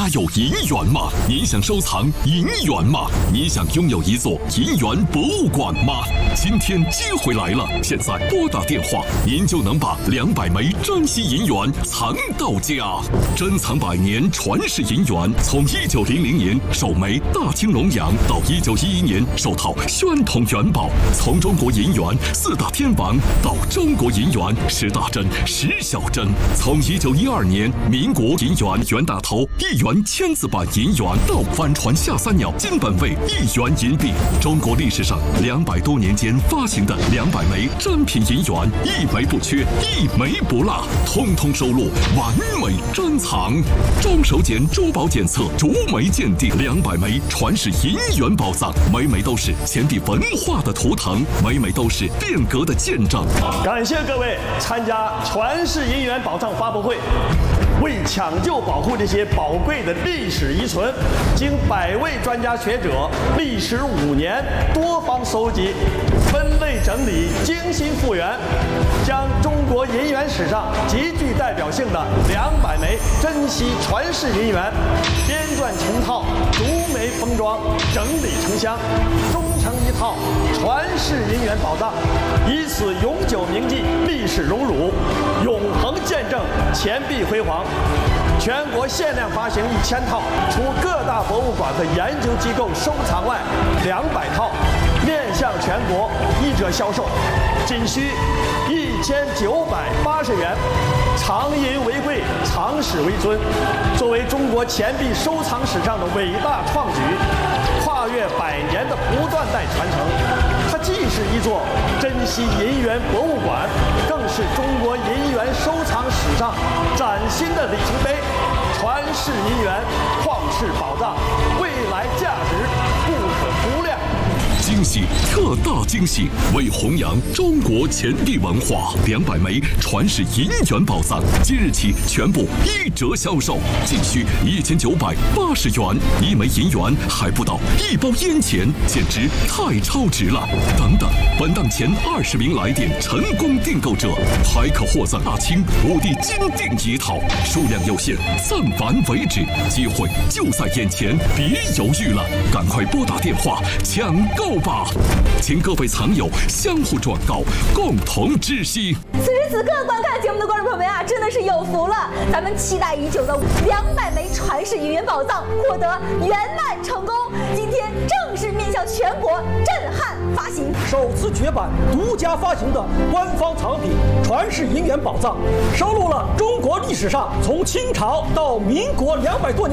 家有银元吗？你想收藏银元吗？你想拥有一座银元博物馆吗？今天机会来了，现在拨打电话，您就能把200枚珍稀银元藏到家。珍藏100年传世银元，从1900年首枚大清龙洋到1911年首套宣统元宝，从中国银元4大天王到中国银元10大珍、10小珍，从1912年民国银元袁大头1元签字版银元到帆船下3鸟金本位1元银币，中国历史上200多年间发行的200枚珍品银元，一枚不缺，一枚不落，通通收录完美珍藏。中首检珠宝检测逐枚鉴定200枚传世银元宝藏，每枚都是钱币文化的图腾，每枚都是变革的见证。 感谢各位参加传世银元宝藏发布会。为抢救保护这些宝贵的历史遗存，经100位专家学者历时5年多方搜集、分类整理、精心复原，将中国银元史上极具代表性的200枚珍稀传世银元编撰成套，逐枚封装，整理成箱，终成一套传世银元宝藏，以此永久铭记历史荣辱，永恒见证钱币辉煌。全国限量发行1000套，除各大博物馆和研究机构收藏外，200套面向全国1折销售，仅需1980元。藏银为贵，藏史为尊。作为中国钱币收藏史上的伟大创举，跨越100年的不断代传承，它既是一座珍稀银元博物馆，更是中国银元收藏史上崭新的里程碑。传世银元，旷世宝藏，未来价值不可估量。 惊喜，特大惊喜！为弘扬中国钱币文化，200枚传世银元宝藏即日起全部1折销售，仅需1980元，1枚银元还不到1包烟钱，简直太超值了！等等，本档前20名来电成功订购者，还可获赠大清5帝金锭1套，数量有限，暂完为止，机会就在眼前，别犹豫了，赶快拨打电话抢购吧！请各位藏友相互转告，共同知悉。 此时此刻观看节目的观众朋友们啊，真的是有福了！咱们期待已久的200枚传世银元宝藏获得圆满成功，今天正式面向全国震撼发行， 首次绝版、独家发行的官方藏品传世银元宝藏，收录了中国历史上从清朝到民国200多年